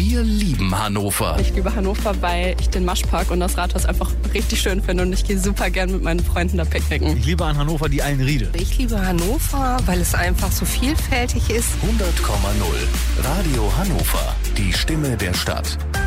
Wir lieben Hannover. Ich liebe Hannover, weil ich den Maschpark und das Rathaus einfach richtig schön finde und ich gehe super gern mit meinen Freunden da picknicken. Ich liebe an Hannover die Eilenriede. Ich liebe Hannover, weil es einfach so vielfältig ist. 100,0 Radio Hannover. Die Stimme der Stadt.